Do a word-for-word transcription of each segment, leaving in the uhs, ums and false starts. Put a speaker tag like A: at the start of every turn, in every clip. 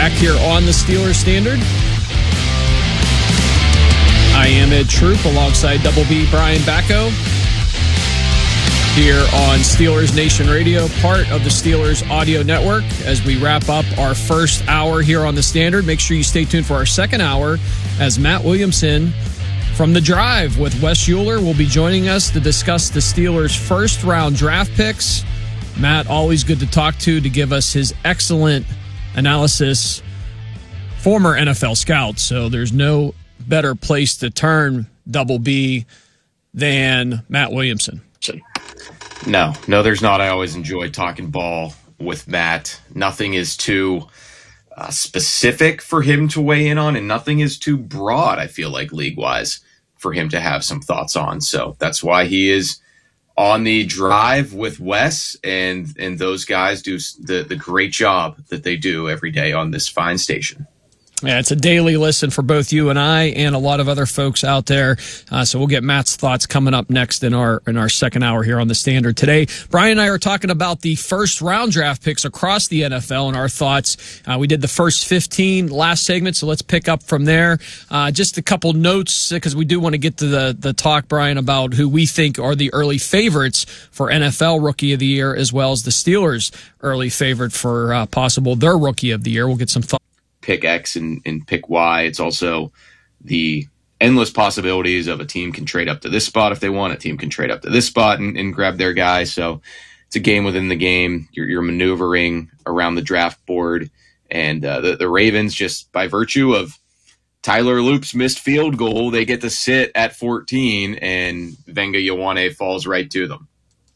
A: back here on the Steelers Standard. I am Ed Troop alongside Double B Brian Bacco here on Steelers Nation Radio, part of the Steelers Audio Network. As we wrap up our first hour here on the Standard, make sure you stay tuned for our second hour as Matt Williamson from The Drive with Wes Euler will be joining us to discuss the Steelers' first-round draft picks. Matt, always good to talk to to give us his excellent analysis. Former N F L scout, so there's no better place to turn, Double B, than Matt Williamson.
B: No, no, there's not. I always enjoy talking ball with Matt. Nothing is too uh, specific for him to weigh in on, and nothing is too broad, I feel like, league-wise, for him to have some thoughts on. So that's why he is on the Drive with Wes, and and those guys do the, the great job that they do every day on this fine station.
A: Yeah, it's a daily listen for both you and I and a lot of other folks out there. Uh, so we'll get Matt's thoughts coming up next in our in our second hour here on the Standard. Today, Brian and I are talking about the first round draft picks across the N F L and our thoughts. Uh, we did the first fifteen last segment, so let's pick up from there. Uh, just a couple notes, because we do want to get to the, the talk, Brian, about who we think are the early favorites for N F L Rookie of the Year, as well as the Steelers' early favorite for uh, possible their Rookie of the Year. We'll get some thoughts.
B: Pick X and, and pick Y. It's also the endless possibilities of a team can trade up to this spot if they want. A team can trade up to this spot and, and grab their guy. So it's a game within the game. You're, you're maneuvering around the draft board. And uh, the, the Ravens, just by virtue of Tyler Loop's missed field goal, they get to sit at fourteen, and Venga Ioane falls right to them.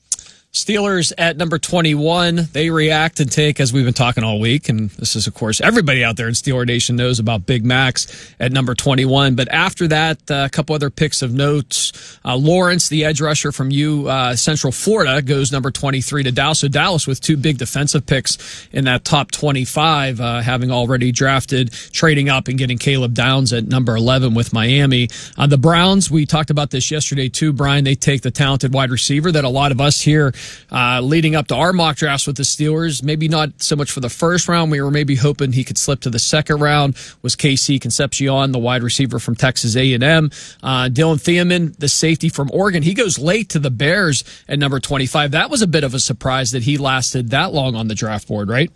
A: Steelers at number twenty-one, they react and take, as we've been talking all week, and this is, of course, everybody out there in Steeler Nation knows about Big Max at number twenty-one. But after that, uh, a couple other picks of notes. Uh, Lawrence, the edge rusher from U uh, Central Florida, goes number twenty-three to Dallas. So Dallas with two big defensive picks in that top twenty-five, uh, having already drafted, trading up and getting Caleb Downs at number eleven with Miami. Uh, the Browns, we talked about this yesterday too, Brian. They take the talented wide receiver that a lot of us here Uh, leading up to our mock drafts with the Steelers, maybe not so much for the first round. We were maybe hoping he could slip to the second round. Was K C Concepcion, the wide receiver from Texas A and M. Uh, Dylan Thiemann, the safety from Oregon. He goes late to the Bears at number twenty-five. That was a bit of a surprise that he lasted that long on the draft board, right?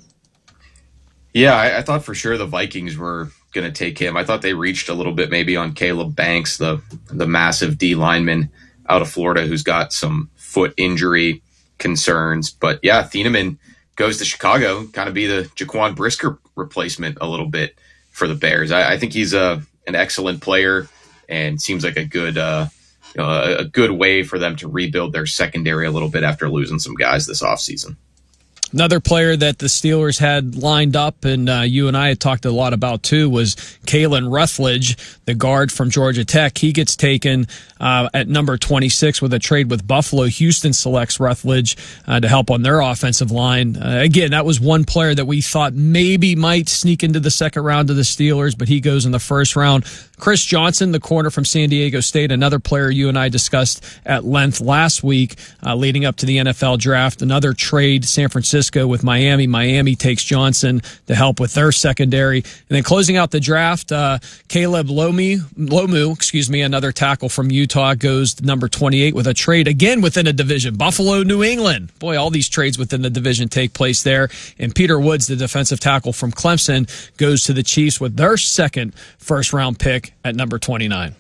B: Yeah, I, I thought for sure the Vikings were going to take him. I thought they reached a little bit maybe on Caleb Banks, the the massive D lineman out of Florida who's got some foot injury concerns. But yeah, Thiemann goes to Chicago, kind of be the Jaquan Brisker replacement a little bit for the Bears. I, I think he's a an excellent player and seems like a good uh, you know, a, a good way for them to rebuild their secondary a little bit after losing some guys this offseason.
A: Another player that the Steelers had lined up, and uh, you and I had talked a lot about too, was Kalen Rutledge, the guard from Georgia Tech. He gets taken uh, at number twenty-six with a trade with Buffalo. Houston selects Rutledge uh, to help on their offensive line. Uh, again, that was one player that we thought maybe might sneak into the second round of the Steelers, but he goes in the first round. Chris Johnson, the corner from San Diego State, another player you and I discussed at length last week uh, leading up to the N F L draft. Another trade, San Francisco with Miami. Miami takes Johnson to help with their secondary. And then closing out the draft, uh, Caleb Lomu, Lomu, excuse me, another tackle from Utah, goes to number twenty-eight with a trade again within a division. Buffalo, New England. Boy, all these trades within the division take place there. And Peter Woods, the defensive tackle from Clemson, goes to the Chiefs with their second first-round pick at number twenty-nine.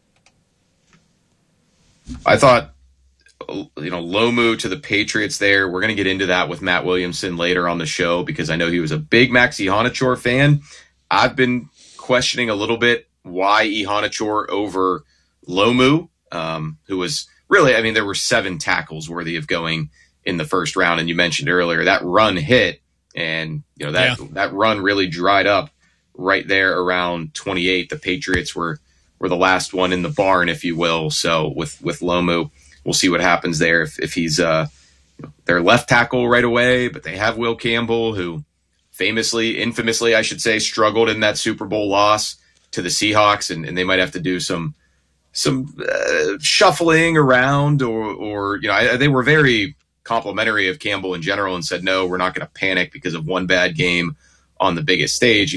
B: I thought, you know, Lomu to the Patriots there. We're going to get into that with Matt Williamson later on the show because I know he was a big Max Ihanachor fan. I've been questioning a little bit why Ihanachor over Lomu, um, who was really, I mean, there were seven tackles worthy of going in the first round. And you mentioned earlier that run hit and, you know, that, yeah. that run really dried up right there around twenty-eight. The Patriots were, were the last one in the barn, if you will. So with, with Lomu, we'll see what happens there. If, if he's uh, you know, their left tackle right away, but they have Will Campbell, who famously, infamously, I should say, struggled in that Super Bowl loss to the Seahawks, and, and they might have to do some some uh, shuffling around, or, or you know, I, they were very complimentary of Campbell in general and said, no, we're not going to panic because of one bad game on the biggest stage.